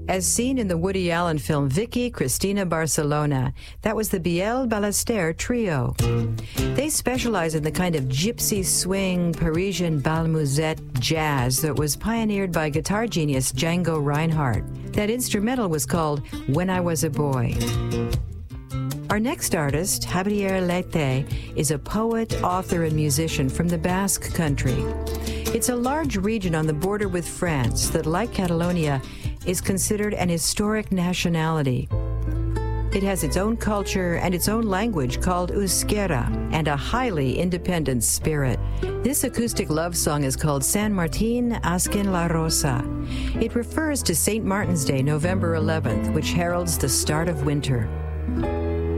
as seen in the Woody Allen film Vicky Cristina Barcelona. That was the Biel Ballester Trio. They specialize in the kind of gypsy swing Parisian bal musette jazz that was pioneered by guitar genius Django Reinhardt. That instrumental was called When I Was a Boy. Our next artist, Javier Leite, is a poet, author, and musician from the Basque Country. It's a large region on the border with France that, like Catalonia, is considered an historic nationality. It has its own culture and its own language called Euskera, and a highly independent spirit. This acoustic love song is called San Martin Azken la Rosa. It refers to St. Martin's Day, November 11th, which heralds the start of winter.